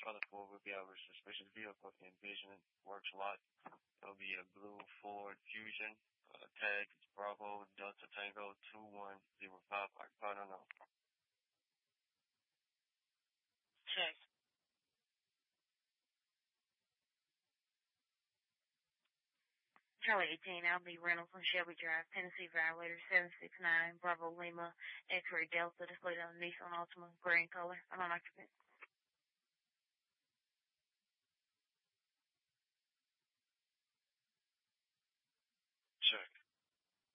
Charlotte Ford will be our suspicious vehicle. The Envision works a lot. It'll be a blue Ford Fusion. Tag is Bravo Delta Tango 2105. I don't know. Check. Charlie 18, Albany Reynolds on Shelby Drive, Tennessee Violator 769, Bravo Lima, X-Ray Delta, displayed on Nissan Altima, gray in color, unoccupant.